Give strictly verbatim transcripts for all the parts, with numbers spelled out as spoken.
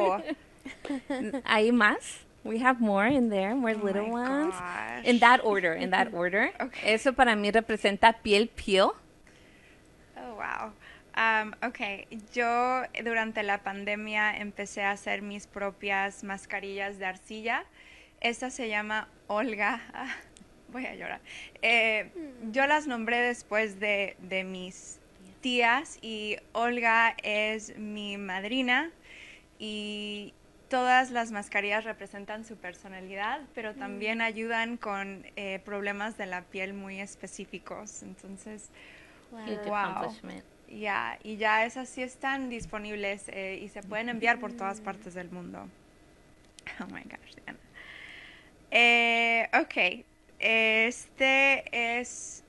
Wow. Hay más. We have more in there, more Oh little my ones. gosh. In that order, in that order. Okay. Eso para mí representa piel peel. Oh, wow. Um, ok, yo durante la pandemia empecé a hacer mis propias mascarillas de arcilla. Esta se llama Olga. Ah, voy a llorar. Eh, yo las nombré después de, de mis tías y Olga es mi madrina y todas las mascarillas representan su personalidad, pero también ayudan con eh, problemas de la piel muy específicos. Entonces, Huge wow. accomplishment. Ya, y ya esas sí están disponibles eh, y se pueden enviar por todas partes del mundo. Oh my gosh, Diana. Eh, ok, este es...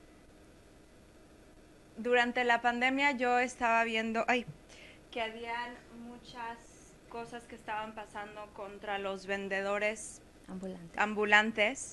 Durante la pandemia yo estaba viendo, ay, que habían muchas cosas que estaban pasando contra los vendedores Ambulante. ambulantes.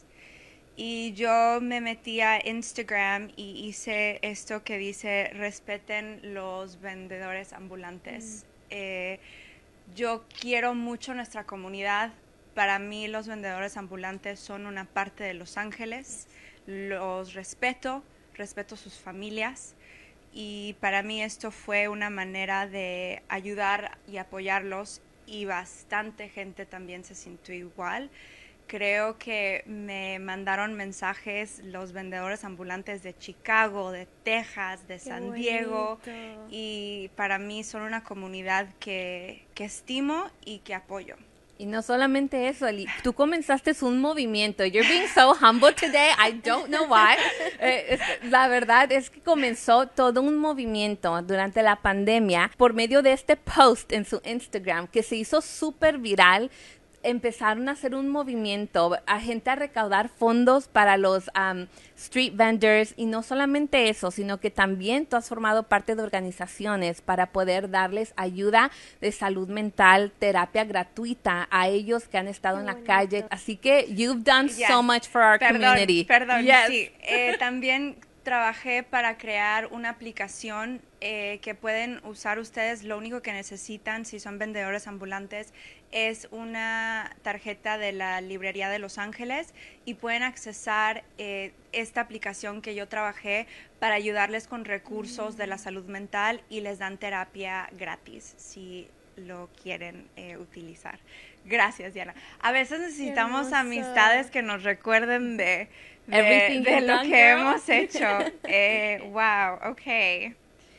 Y yo me metí a Instagram y hice esto que dice respeten los vendedores ambulantes. Mm. Eh, yo quiero mucho nuestra comunidad. Para mí los vendedores ambulantes son una parte de Los Ángeles. Los respeto, respeto sus familias. Y para mí esto fue una manera de ayudar y apoyarlos y bastante gente también se sintió igual. Creo que me mandaron mensajes los vendedores ambulantes de Chicago, de Texas, de Qué San Diego bonito. y para mí son una comunidad que, que estimo y que apoyo. Y no solamente eso, Eli, tú comenzaste un movimiento. You're being so humble today. I don't know why. Eh, es, la verdad es que comenzó todo un movimiento durante la pandemia por medio de este post en su Instagram que se hizo súper viral. Empezaron a hacer un movimiento, a gente a recaudar fondos para los um, street vendors y no solamente eso, sino que también tú has formado parte de organizaciones para poder darles ayuda de salud mental, terapia gratuita a ellos que han estado Qué en la bonito. calle. Así que you've done Yes. so much for our Perdón, community. Perdón, Yes. sí. Eh, también trabajé para crear una aplicación eh, que pueden usar ustedes. Lo único que necesitan si son vendedores ambulantes es una tarjeta de la librería de Los Ángeles y pueden accesar eh, esta aplicación que yo trabajé para ayudarles con recursos mm. de la salud mental y les dan terapia gratis si lo quieren eh, utilizar. Gracias, Diana. A veces necesitamos amistades que nos recuerden de, de, de lo que girl. hemos hecho. Eh, wow, ok.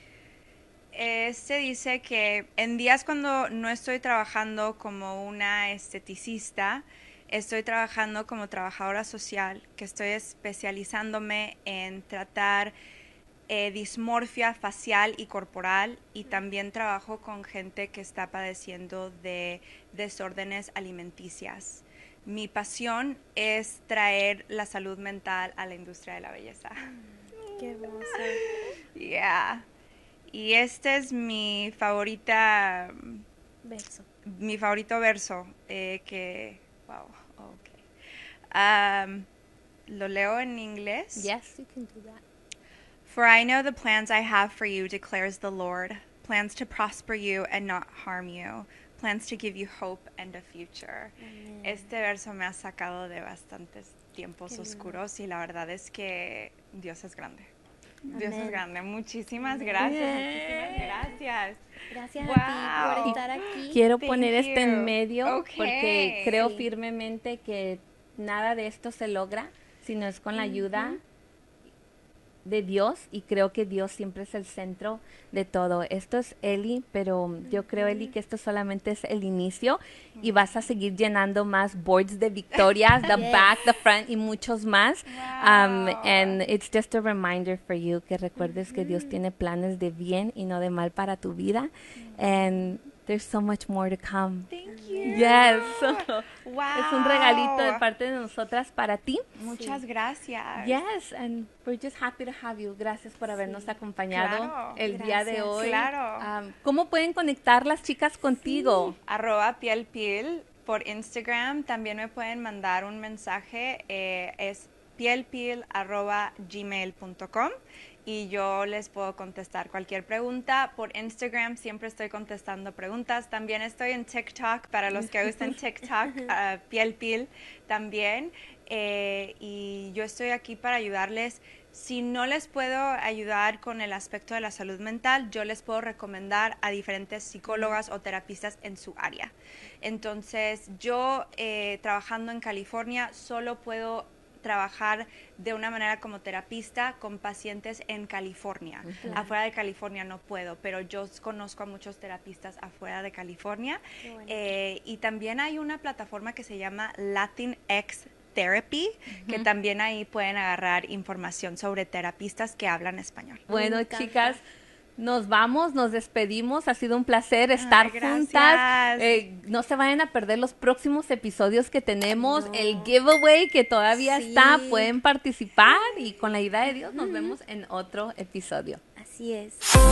Este dice que en días cuando no estoy trabajando como una esteticista, estoy trabajando como trabajadora social, que estoy especializándome en tratar eh, dismorfia facial y corporal y también trabajo con gente que está padeciendo de desórdenes alimenticias. Mi pasión es traer la salud mental a la industria de la belleza. Qué hermoso. Yeah. Y este es mi favorita Verso. mi favorito verso eh, que wow, okay. Um, lo leo en inglés. Yes, you can do that. For I know the plans I have for you, declares the Lord, plans to prosper you and not harm you, plans to give you hope and a future. Amen. Este verso me ha sacado de bastantes tiempos Qué oscuros lindo. Y la verdad es que Dios es grande. Amen. Dios es grande. Muchísimas Amen. gracias. Yeah. Muchísimas gracias. Gracias wow. a ti por estar aquí. Quiero Thank poner you. este en medio okay. porque creo sí. firmemente que nada de esto se logra si no es con la ayuda uh-huh. de Dios y creo que Dios siempre es el centro de todo. Esto es Eli, pero uh-huh. yo creo, Eli, que esto solamente es el inicio uh-huh. y vas a seguir llenando más boards de victorias, the yes. back, the front y muchos más. Wow. Um, and it's just a reminder for you que recuerdes uh-huh. que Dios tiene planes de bien y no de mal para tu vida. Uh-huh. And there's so much more to come. Thank you. Yes. Wow. Es un regalito de parte de nosotras para ti. Muchas sí. gracias. Yes, and we're just happy to have you. Gracias por habernos sí. acompañado claro. el gracias. día de hoy. Claro. Um, ¿Cómo pueden conectar las chicas contigo? Sí. Arroba piel peel por Instagram. También me pueden mandar un mensaje. Eh, es pielpeel arroba gmail punto com. y yo les puedo contestar cualquier pregunta. Por Instagram siempre estoy contestando preguntas. También estoy en TikTok, para los que usan TikTok, uh, Piel Pil también. Eh, y yo estoy aquí para ayudarles. Si no les puedo ayudar con el aspecto de la salud mental, yo les puedo recomendar a diferentes psicólogas o terapistas en su área. Entonces, yo eh, trabajando en California solo puedo trabajar de una manera como terapista con pacientes en California. Claro. Afuera de California no puedo, pero yo conozco a muchos terapistas afuera de California. Bueno. Eh, y también hay una plataforma que se llama Latinx Therapy, uh-huh. que también ahí pueden agarrar información sobre terapistas que hablan español. Bueno, chicas, nos vamos, nos despedimos. Ha sido un placer estar Ay, juntas. Eh, no se vayan a perder los próximos episodios que tenemos. No. El giveaway que todavía sí. está. Pueden participar y con la ayuda de Dios nos uh-huh. vemos en otro episodio. Así es.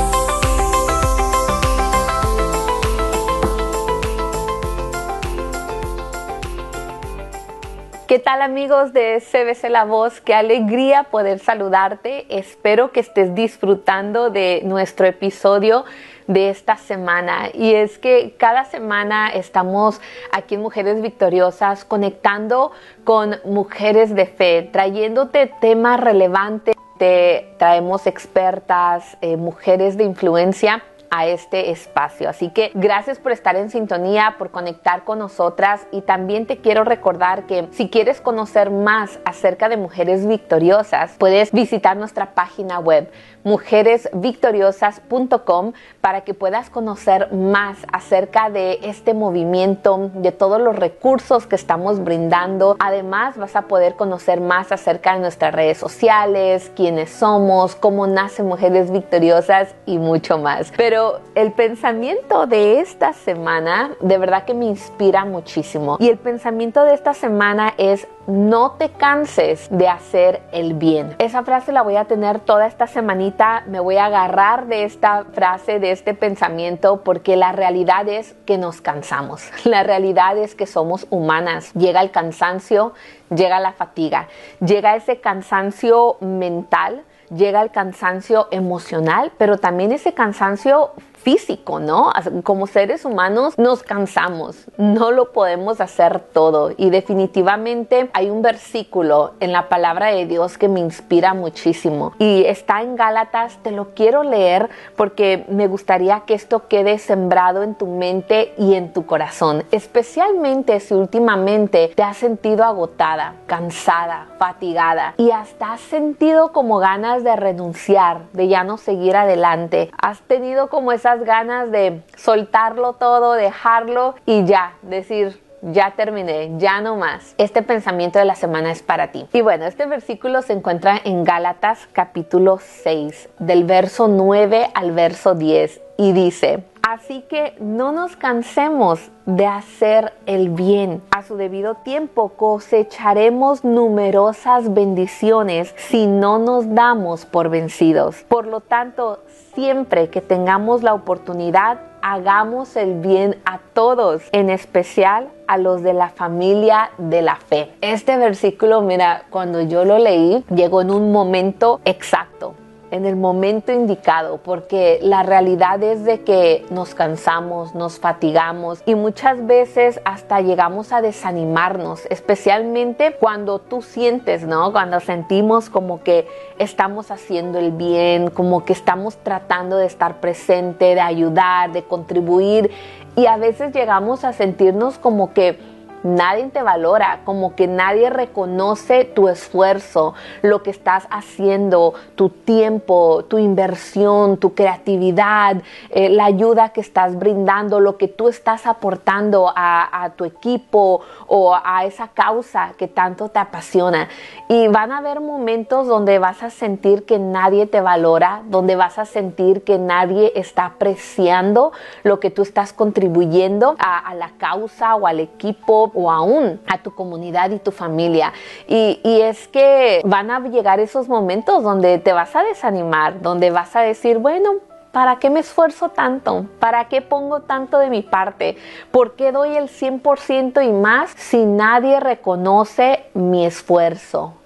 ¿Qué tal, amigos de C B C La Voz? Qué alegría poder saludarte. Espero que estés disfrutando de nuestro episodio de esta semana. Y es que cada semana estamos aquí en Mujeres Victoriosas conectando con mujeres de fe, trayéndote temas relevantes. Te traemos expertas, eh, mujeres de influencia a este espacio. Así que gracias por estar en sintonía, por conectar con nosotras, y también te quiero recordar que si quieres conocer más acerca de Mujeres Victoriosas, puedes visitar nuestra página web mujeres victoriosas punto com para que puedas conocer más acerca de este movimiento, de todos los recursos que estamos brindando. Además, vas a poder conocer más acerca de nuestras redes sociales, quiénes somos, cómo nacen Mujeres Victoriosas y mucho más. Pero el pensamiento de esta semana de verdad que me inspira muchísimo. Y el pensamiento de esta semana es: no te canses de hacer el bien. Esa frase la voy a tener toda esta semanita. Me voy a agarrar de esta frase, de este pensamiento, porque la realidad es que nos cansamos. La realidad es que somos humanas. Llega el cansancio, llega la fatiga, llega ese cansancio mental, llega el cansancio emocional, pero también ese cansancio físico, ¿no? Como seres humanos nos cansamos, no lo podemos hacer todo, y definitivamente hay un versículo en la palabra de Dios que me inspira muchísimo y está en Gálatas. Te lo quiero leer porque me gustaría que esto quede sembrado en tu mente y en tu corazón, especialmente si últimamente te has sentido agotada, cansada, fatigada y hasta has sentido como ganas de renunciar, de ya no seguir adelante. Has tenido como esas ganas de soltarlo todo, dejarlo y ya, decir: ya terminé, ya no más. Este pensamiento de la semana es para ti. Y bueno, este versículo se encuentra en Gálatas capítulo seis, del verso nueve al verso diez, y dice: así que no nos cansemos de hacer el bien. A su debido tiempo cosecharemos numerosas bendiciones si no nos damos por vencidos. Por lo tanto, siempre que tengamos la oportunidad, hagamos el bien a todos, en especial a los de la familia de la fe. Este versículo, mira, cuando yo lo leí, llegó en un momento exacto, en el momento indicado, porque la realidad es de que nos cansamos, nos fatigamos y muchas veces hasta llegamos a desanimarnos, especialmente cuando tú sientes, ¿no? Cuando sentimos como que estamos haciendo el bien, como que estamos tratando de estar presente, de ayudar, de contribuir, y a veces llegamos a sentirnos como que nadie te valora, como que nadie reconoce tu esfuerzo, lo que estás haciendo, tu tiempo, tu inversión, tu creatividad, eh, la ayuda que estás brindando, lo que tú estás aportando a, a tu equipo o a esa causa que tanto te apasiona. Y van a haber momentos donde vas a sentir que nadie te valora, donde vas a sentir que nadie está apreciando lo que tú estás contribuyendo a, a la causa o al equipo, o aún a tu comunidad y tu familia. Y, y es que van a llegar esos momentos donde te vas a desanimar, donde vas a decir: bueno, ¿para qué me esfuerzo tanto? ¿Para qué pongo tanto de mi parte? ¿Por qué doy el cien por ciento y más si nadie reconoce mi esfuerzo,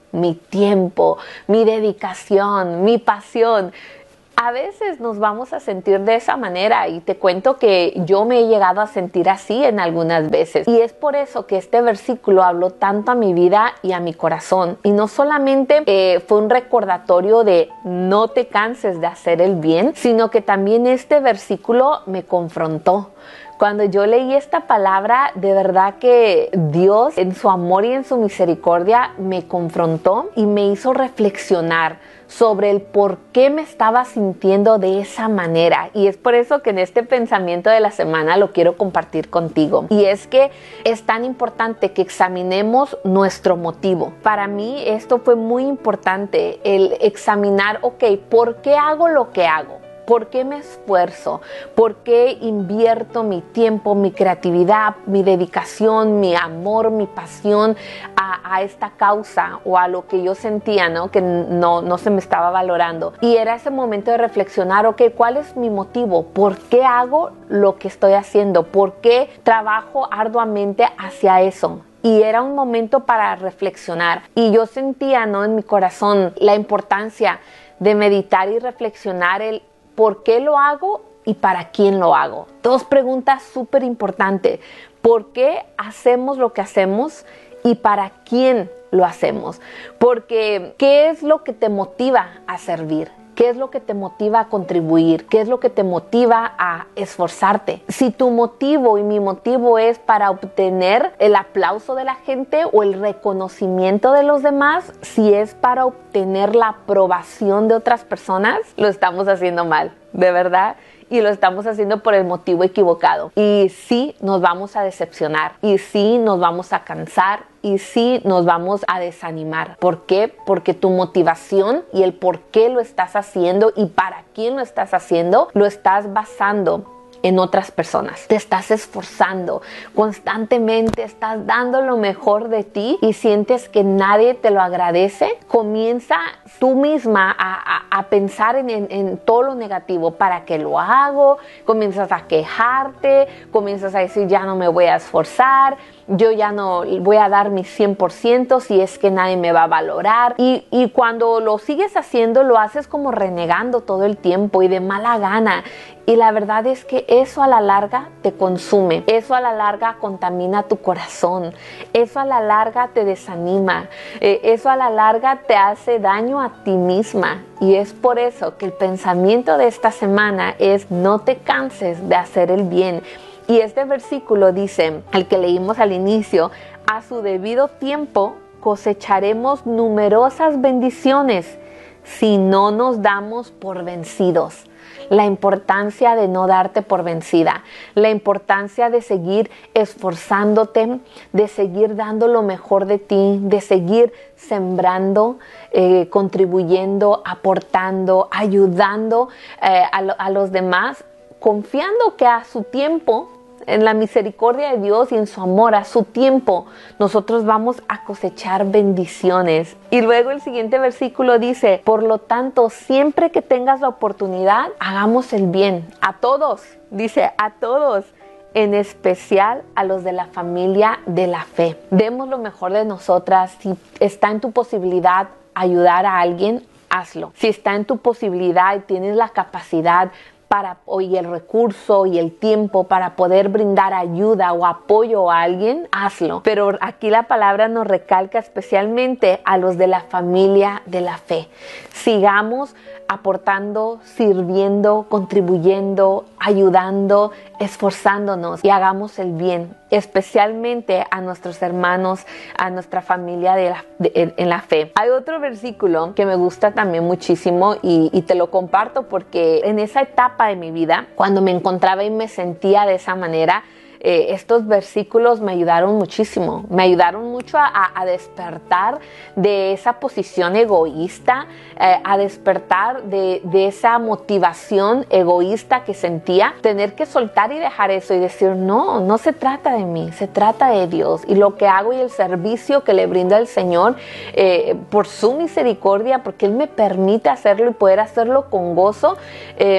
mi tiempo, mi dedicación, mi pasión. A veces nos vamos a sentir de esa manera y te cuento que yo me he llegado a sentir así en algunas veces. Y es por eso que este versículo habló tanto a mi vida y a mi corazón. Y no solamente eh, fue un recordatorio de no te canses de hacer el bien, sino que también este versículo me confrontó. Cuando yo leí esta palabra, de verdad que Dios en su amor y en su misericordia me confrontó y me hizo reflexionar sobre el por qué me estaba sintiendo de esa manera. Y es por eso que en este pensamiento de la semana lo quiero compartir contigo. Y es que es tan importante que examinemos nuestro motivo. Para mí esto fue muy importante, el examinar, ok, ¿por qué hago lo que hago? ¿Por qué me esfuerzo? ¿Por qué invierto mi tiempo, mi creatividad, mi dedicación, mi amor, mi pasión a, a esta causa o a lo que yo sentía, ¿no? Que no, no se me estaba valorando? Y era ese momento de reflexionar, ok, ¿cuál es mi motivo? ¿Por qué hago lo que estoy haciendo? ¿Por qué trabajo arduamente hacia eso? Y era un momento para reflexionar. Y yo sentía, ¿no?, en mi corazón la importancia de meditar y reflexionar el ¿por qué lo hago y para quién lo hago? Dos preguntas súper importantes. ¿Por qué hacemos lo que hacemos y para quién lo hacemos? Porque ¿qué es lo que te motiva a servir? ¿Qué es lo que te motiva a contribuir? ¿Qué es lo que te motiva a esforzarte? Si tu motivo y mi motivo es para obtener el aplauso de la gente o el reconocimiento de los demás, si es para obtener la aprobación de otras personas, lo estamos haciendo mal, de verdad. Y lo estamos haciendo por el motivo equivocado. Y sí nos vamos a decepcionar. Y sí nos vamos a cansar. Y sí nos vamos a desanimar. ¿Por qué? Porque tu motivación y el por qué lo estás haciendo y para quién lo estás haciendo, lo estás basando en otras personas. Te estás esforzando constantemente, estás dando lo mejor de ti y sientes que nadie te lo agradece. Comienza tú misma a, a, a pensar en, en, en todo lo negativo. ¿Para qué lo hago? Comienzas a quejarte, comienzas a decir ya no me voy a esforzar, yo ya no voy a dar mi cien por ciento si es que nadie me va a valorar. Y, y cuando lo sigues haciendo, lo haces como renegando todo el tiempo y de mala gana. Y la verdad es que eso a la larga te consume, eso a la larga contamina tu corazón, eso a la larga te desanima, eh, eso a la larga te hace daño a ti misma. Y es por eso que el pensamiento de esta semana es no te canses de hacer el bien. Y este versículo dice, el que leímos al inicio, a su debido tiempo cosecharemos numerosas bendiciones si no nos damos por vencidos. La importancia de no darte por vencida, la importancia de seguir esforzándote, de seguir dando lo mejor de ti, de seguir sembrando, eh, contribuyendo, aportando, ayudando eh, a, lo, a los demás, confiando que a su tiempo, en la misericordia de Dios y en su amor, a su tiempo, nosotros vamos a cosechar bendiciones. Y luego el siguiente versículo dice, por lo tanto, siempre que tengas la oportunidad, hagamos el bien. A todos, dice, a todos, en especial a los de la familia de la fe. Demos lo mejor de nosotras. Si está en tu posibilidad ayudar a alguien, hazlo. Si está en tu posibilidad y tienes la capacidad para, y el recurso y el tiempo para poder brindar ayuda o apoyo a alguien, hazlo. Pero aquí la palabra nos recalca especialmente a los de la familia de la fe. Sigamos aportando, sirviendo, contribuyendo, ayudando, esforzándonos y hagamos el bien, especialmente a nuestros hermanos, a nuestra familia de la, de, en, en la fe. Hay otro versículo que me gusta también muchísimo y, y te lo comparto porque en esa etapa de mi vida, cuando me encontraba y me sentía de esa manera, Eh, estos versículos me ayudaron muchísimo, me ayudaron mucho a, a, a despertar de esa posición egoísta, eh, a despertar de, de esa motivación egoísta que sentía, tener que soltar y dejar eso y decir, no, no se trata de mí, se trata de Dios y lo que hago y el servicio que le brindo al Señor eh, por su misericordia, porque Él me permite hacerlo y poder hacerlo con gozo, eh,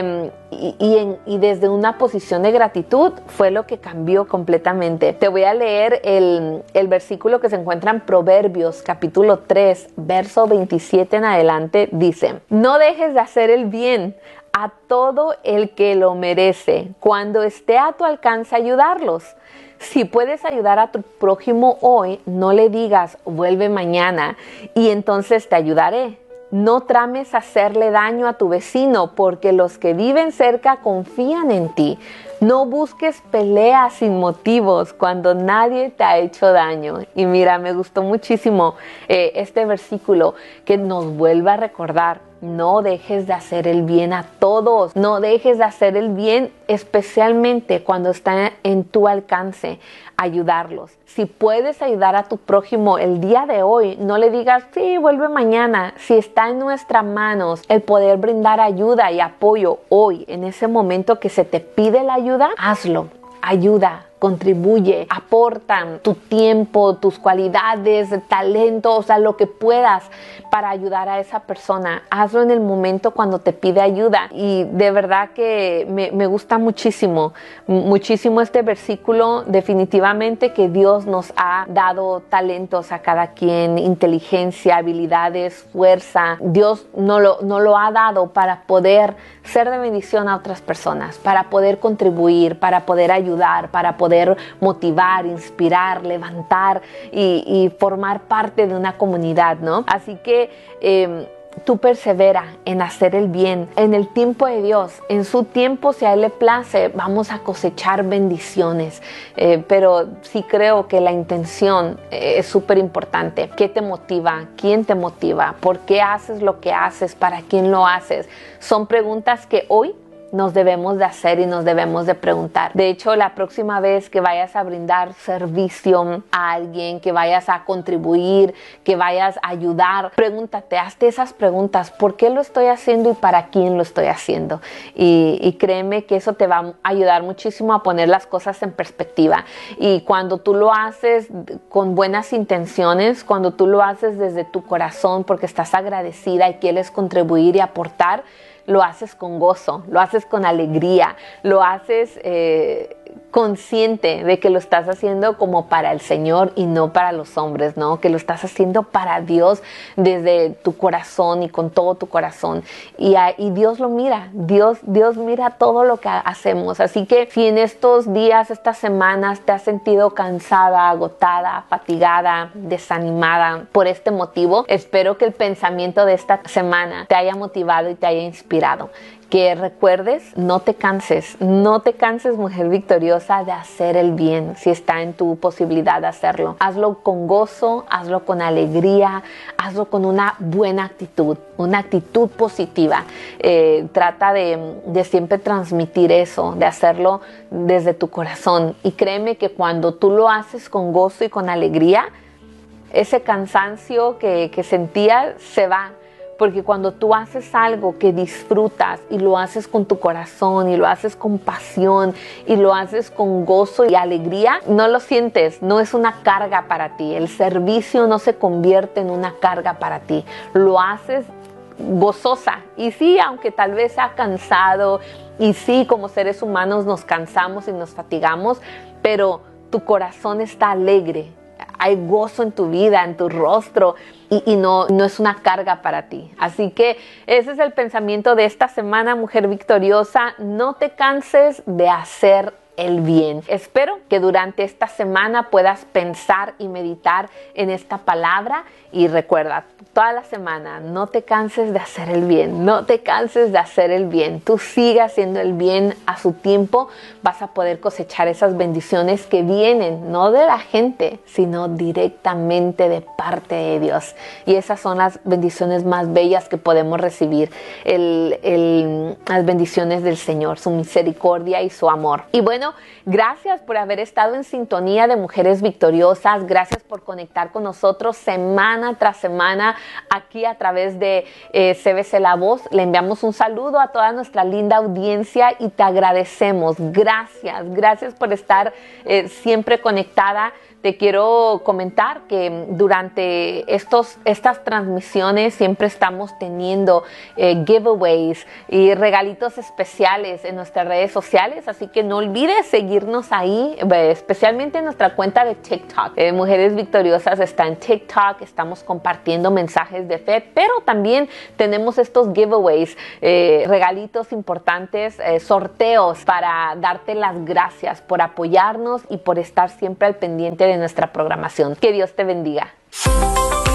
y, y, en, y desde una posición de gratitud fue lo que cambió completamente. Te voy a leer el, el versículo que se encuentra en Proverbios capítulo tres, verso veintisiete en adelante. Dice: no dejes de hacer el bien a todo el que lo merece, cuando esté a tu alcance ayudarlos. Si puedes ayudar a tu prójimo hoy, no le digas vuelve mañana y entonces te ayudaré. No trames hacerle daño a tu vecino, porque los que viven cerca confían en ti. No busques peleas sin motivos cuando nadie te ha hecho daño. Y mira, me gustó muchísimo eh, este versículo que nos vuelve a recordar: no dejes de hacer el bien a todos. No dejes de hacer el bien, especialmente cuando está en tu alcance ayudarlos. Si puedes ayudar a tu prójimo el día de hoy, no le digas sí, vuelve mañana. Si está en nuestras manos el poder brindar ayuda y apoyo hoy, en ese momento que se te pide la ayuda, hazlo. Ayuda, contribuye, aporta tu tiempo, tus cualidades, talento, o sea, lo que puedas para ayudar a esa persona. Hazlo en el momento cuando te pide ayuda. Y de verdad que me, me gusta muchísimo, muchísimo este versículo. Definitivamente que Dios nos ha dado talentos a cada quien, inteligencia, habilidades, fuerza. Dios no lo, no lo ha dado para poder ser de bendición a otras personas, para poder contribuir, para poder ayudar, para poder motivar, inspirar, levantar y, y formar parte de una comunidad, ¿no? Así que eh, tú persevera en hacer el bien en el tiempo de Dios. En su tiempo, si a Él le place, vamos a cosechar bendiciones. Eh, pero sí creo que la intención eh, es súper importante. ¿Qué te motiva? ¿Quién te motiva? ¿Por qué haces lo que haces? ¿Para quién lo haces? Son preguntas que hoy nos debemos de hacer y nos debemos de preguntar. De hecho, la próxima vez que vayas a brindar servicio a alguien, que vayas a contribuir, que vayas a ayudar, pregúntate, hazte esas preguntas. ¿Por qué lo estoy haciendo y para quién lo estoy haciendo? Y, y créeme que eso te va a ayudar muchísimo a poner las cosas en perspectiva. Y cuando tú lo haces con buenas intenciones, cuando tú lo haces desde tu corazón porque estás agradecida y quieres contribuir y aportar, lo haces con gozo, lo haces con alegría, lo haces eh, consciente de que lo estás haciendo como para el Señor y no para los hombres, ¿no? Que lo estás haciendo para Dios desde tu corazón y con todo tu corazón. Y, y Dios lo mira, Dios, Dios mira todo lo que hacemos. Así que si en estos días, estas semanas te has sentido cansada, agotada, fatigada, desanimada por este motivo, espero que el pensamiento de esta semana te haya motivado y te haya inspirado. Que recuerdes, no te canses, no te canses, mujer victoriosa, de hacer el bien si está en tu posibilidad de hacerlo. Hazlo con gozo, hazlo con alegría, hazlo con una buena actitud, una actitud positiva. Eh, trata de, de siempre transmitir eso, de hacerlo desde tu corazón. Y créeme que cuando tú lo haces con gozo y con alegría, ese cansancio que, que sentías se va. Porque cuando tú haces algo que disfrutas y lo haces con tu corazón y lo haces con pasión y lo haces con gozo y alegría, no lo sientes, no es una carga para ti. El servicio no se convierte en una carga para ti. Lo haces gozosa. Y sí, aunque tal vez sea cansado, y sí, como seres humanos nos cansamos y nos fatigamos, pero tu corazón está alegre. Hay gozo en tu vida, en tu rostro y, y no, no es una carga para ti. Así que ese es el pensamiento de esta semana, mujer victoriosa. No te canses de hacer el bien. Espero que durante esta semana puedas pensar y meditar en esta palabra y recuerda, toda la semana no te canses de hacer el bien, no te canses de hacer el bien. Tú sigue haciendo el bien a su tiempo, vas a poder cosechar esas bendiciones que vienen no de la gente, sino directamente de parte de Dios. Y esas son las bendiciones más bellas que podemos recibir, el, el, las bendiciones del Señor, su misericordia y su amor. Y bueno, gracias por haber estado en sintonía de Mujeres Victoriosas. Gracias por conectar con nosotros semana tras semana aquí a través de eh, C B C La Voz. Le enviamos un saludo a toda nuestra linda audiencia y te agradecemos. Gracias, gracias por estar eh, siempre conectada. te quiero comentar que durante estos, estas transmisiones siempre estamos teniendo eh, giveaways y regalitos especiales en nuestras redes sociales, así que no olvides seguirnos ahí, especialmente en nuestra cuenta de TikTok. Eh, Mujeres Victoriosas está en TikTok, estamos compartiendo mensajes de fe, pero también tenemos estos giveaways, eh, regalitos importantes, eh, sorteos para darte las gracias por apoyarnos y por estar siempre al pendiente de nuestra programación. Que Dios te bendiga.